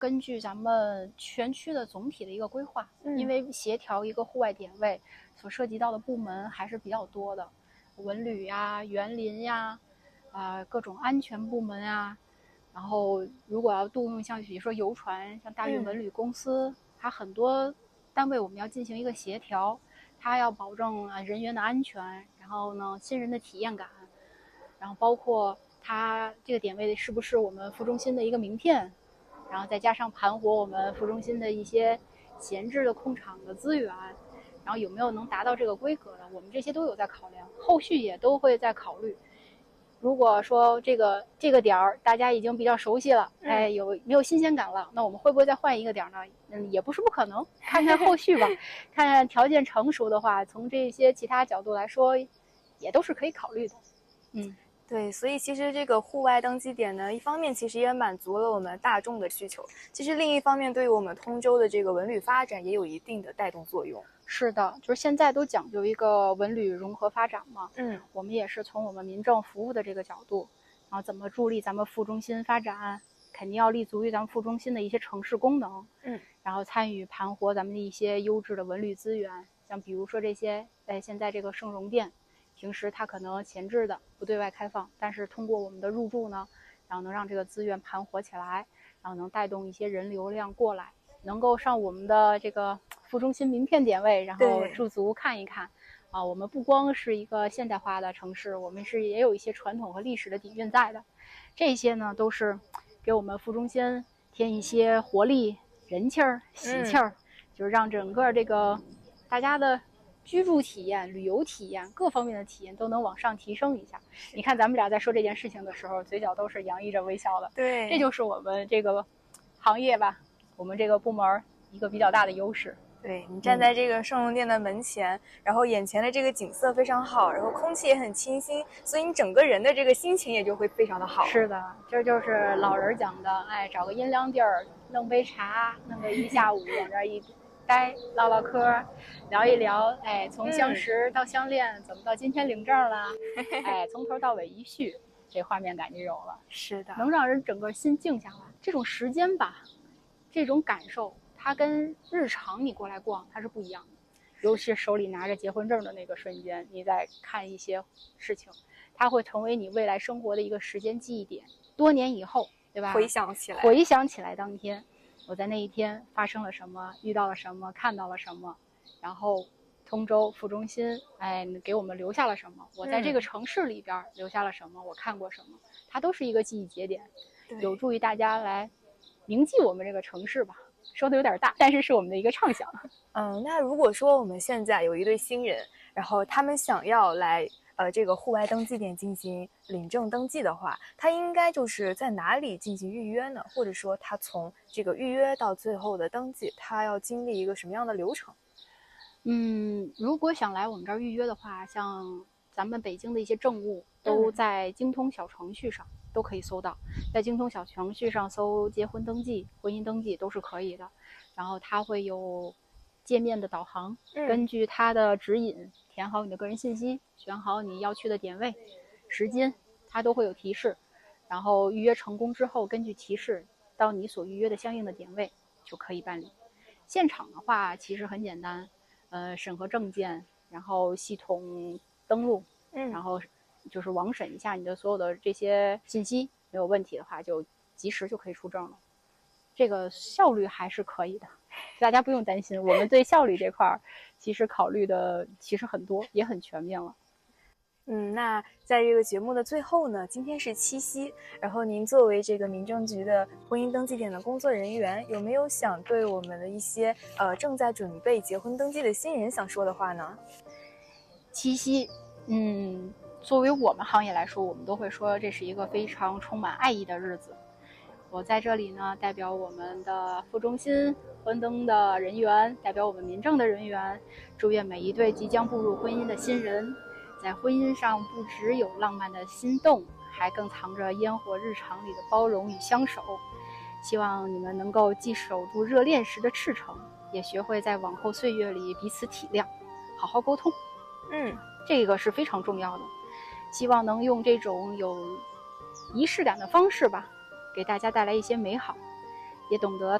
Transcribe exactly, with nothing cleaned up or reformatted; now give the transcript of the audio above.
根据咱们全区的总体的一个规划， 嗯、 因为协调一个户外点位所涉及到的部门还是比较多的，文旅呀、园林呀，啊、呃、各种安全部门呀，然后如果要动用像比如说游船，像大运文旅公司，嗯、它很多单位我们要进行一个协调，它要保证人员的安全，然后呢新人的体验感，然后包括它这个点位是不是我们副中心的一个名片，然后再加上盘活我们副中心的一些闲置的空场的资源，然后有没有能达到这个规格的，我们这些都有在考量，后续也都会在考虑。如果说这个这个点儿大家已经比较熟悉了，哎，有没有新鲜感了？那我们会不会再换一个点儿呢？嗯，也不是不可能，看看后续吧。看看条件成熟的话，从这些其他角度来说，也都是可以考虑的。嗯。 对，所以其实这个户外登记点呢，一方面其实也满足了我们大众的需求，其实另一方面对于我们通州的这个文旅发展也有一定的带动作用。 是的，就是现在都讲究一个文旅融合发展嘛， 嗯， 我们也是从我们民政服务的这个角度，然后怎么助力咱们副中心发展，肯定要立足于咱们副中心的一些城市功能， 嗯， 然后参与盘活咱们的一些优质的文旅资源，像比如说这些，哎，现在这个盛荣店。平时它可能闲置的不对外开放，但是通过我们的入驻呢，然后能让这个资源盘活起来，然后能带动一些人流量过来，能够上我们的这个副中心名片点位，然后驻足看一看啊。我们不光是一个现代化的城市，我们是也有一些传统和历史的底蕴在的，这些呢都是给我们副中心添一些活力、人气儿、喜气儿，嗯、就是让整个这个大家的居住体验、旅游体验各方面的体验都能往上提升一下。你看咱们俩在说这件事情的时候，嘴角都是洋溢着微笑的。 对， 这就是我们这个行业吧，我们这个部门一个比较大的优势。 对，你站在这个盛荣店的门前，嗯、然后眼前的这个景色非常好，然后空气也很清新，所以你整个人的这个心情也就会非常的好。 是的，这就是老人讲的，哎，找个阴凉地儿，弄杯茶，弄个一下午，往这一待唠唠嗑，聊一聊，哎，从相识到相恋，嗯、怎么到今天领证了？哎，从头到尾一续，这画面感就有了。 是的， 能让人整个心静下来。这种时间吧，这种感受，它跟日常你过来逛它是不一样的。尤其是手里拿着结婚证的那个瞬间，你在看一些事情，它会成为你未来生活的一个时间记忆点。多年以后，对吧？ 回想起来， 回想起来当天。我在那一天发生了什么，遇到了什么，看到了什么，然后通州副中心，哎，给我们留下了什么？我在这个城市里边留下了什么？嗯、我看过什么？它都是一个记忆节点，有助于大家来铭记我们这个城市吧。说的有点大，但是是我们的一个畅想。 嗯，那如果说我们现在有一对新人，然后他们想要来呃这个户外登记点进行领证登记的话，他应该就是在哪里进行预约呢？或者说他从这个预约到最后的登记，他要经历一个什么样的流程？ 嗯，如果想来我们这儿预约的话，像咱们北京的一些政务都在京通小程序上、嗯、都可以搜到，在京通小程序上搜结婚登记、婚姻登记都是可以的。然后它会有界面的导航， 嗯、 根据它的指引填好你的个人信息，选好你要去的点位、时间，它都会有提示。然后预约成功之后，根据提示到你所预约的相应的点位就可以办理。现场的话其实很简单，呃，审核证件，然后系统登录， 嗯， 然后就是网审一下你的所有的这些信息，没有问题的话就及时就可以出证了。这个效率还是可以的，大家不用担心，我们对效率这块其实考虑的其实很多，也很全面了。 嗯，那在这个节目的最后呢，今天是七夕，然后您作为这个民政局的婚姻登记点的工作人员，有没有想对我们的一些呃正在准备结婚登记的新人想说的话呢？ 七夕，嗯，作为我们行业来说，我们都会说这是一个非常充满爱意的日子。我在这里呢，代表我们的副中心婚登的人员，代表我们民政的人员，祝愿每一对即将步入婚姻的新人，在婚姻上不只有浪漫的心动，还更藏着烟火日常里的包容与相守。希望你们能够既守住热恋时的赤诚，也学会在往后岁月里彼此体谅，好好沟通。 嗯， 这个是非常重要的。希望能用这种有仪式感的方式吧，给大家带来一些美好。 也懂得